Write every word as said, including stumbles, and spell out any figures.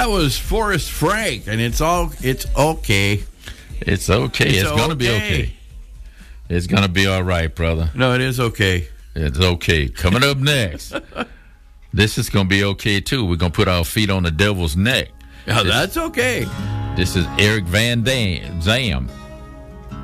That was Forrest Frank, and it's all it's okay. It's okay. It's, it's okay. gonna be okay. It's gonna be all right, brother. No, it is okay. It's okay. Coming up next, this is gonna be okay too. We're gonna put our feet on the devil's neck. Yeah, this, that's okay. This is Eric Van Dam, Zam.